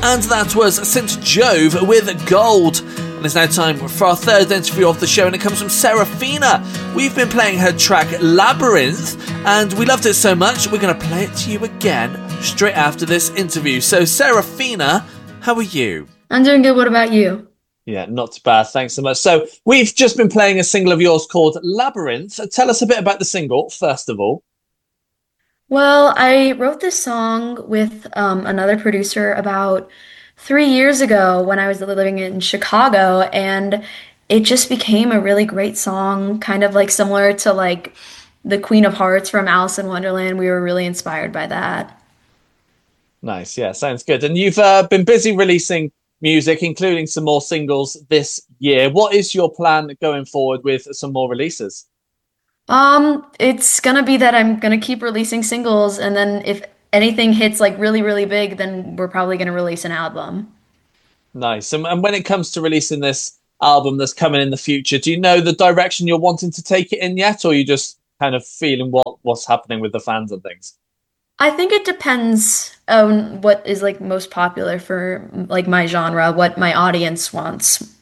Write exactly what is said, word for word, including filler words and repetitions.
And that was Saint Jove with Gold. And it's now time for our third interview of the show, and it comes from Serafina. We've been playing her track Labyrinth, and we loved it so much, we're going to play it to you again straight after this interview. So, Serafina, how are you? I'm doing good. What about you? Yeah, not too bad. Thanks so much. So, we've just been playing a single of yours called Labyrinth. Tell us a bit about the single, first of all. Well, I wrote this song with um, another producer about three years ago when I was living in Chicago, and it just became a really great song, kind of like similar to like the Queen of Hearts from Alice in Wonderland. We were really inspired by that. Nice. Yeah, sounds good. And you've uh, been busy releasing music, including some more singles this year. What is your plan going forward with some more releases? Um, it's gonna be that I'm gonna keep releasing singles, and then if anything hits like really, really big, then we're probably gonna release an album. Nice. And, and when it comes to releasing this album that's coming in the future, do you know the direction you're wanting to take it in yet, or are you just kind of feeling what, what's happening with the fans and things? I think it depends on what is like most popular for like my genre, what my audience wants.